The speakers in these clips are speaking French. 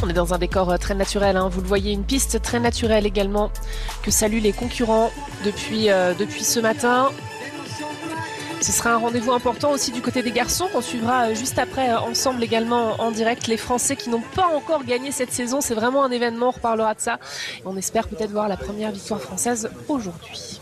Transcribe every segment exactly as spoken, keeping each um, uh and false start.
On est dans un décor très naturel, hein. Vous le voyez, une piste très naturelle également que saluent les concurrents depuis, euh, depuis ce matin. Ce sera un rendez-vous important aussi du côté des garçons qu'on suivra juste après ensemble également en direct. Les Français qui n'ont pas encore gagné cette saison, c'est vraiment un événement, on reparlera de ça. Et on espère peut-être voir la première victoire française aujourd'hui.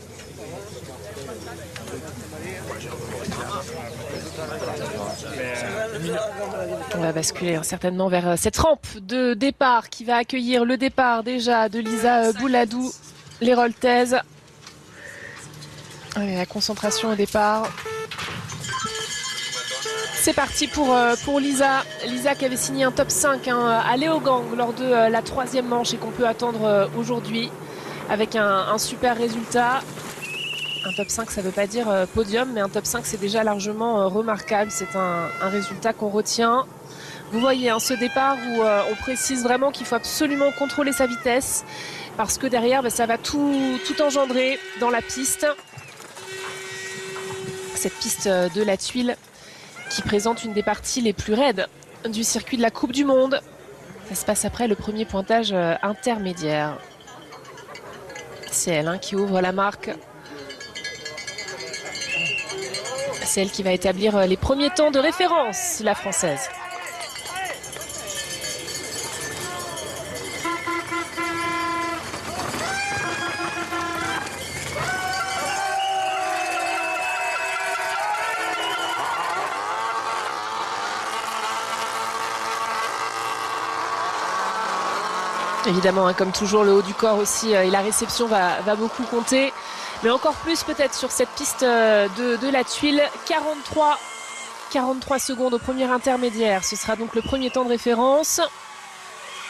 On va basculer hein, certainement vers cette rampe de départ qui va accueillir le départ déjà de Lisa Bouladou, l'Héroltaise. Allez, la concentration au départ. C'est parti pour, pour Lisa. Lisa qui avait signé un top cinq hein, à Léogang lors de la troisième manche et qu'on peut attendre aujourd'hui avec un, un super résultat. Un top cinq, ça ne veut pas dire podium, mais un top cinq, c'est déjà largement remarquable. C'est un, un résultat qu'on retient. Vous voyez, hein, ce départ où euh, on précise vraiment qu'il faut absolument contrôler sa vitesse parce que derrière, bah, ça va tout, tout engendrer dans la piste. Cette piste de la Tuile qui présente une des parties les plus raides du circuit de la Coupe du Monde. Ça se passe après le premier pointage intermédiaire. C'est elle hein, qui ouvre la marque. C'est elle qui va établir les premiers temps de référence, la Française. Évidemment, hein, comme toujours, le haut du corps aussi euh, et la réception va, va beaucoup compter. Mais encore plus peut-être sur cette piste euh, de, de la Tuile. quarante-trois, quarante-trois secondes au premier intermédiaire. Ce sera donc le premier temps de référence.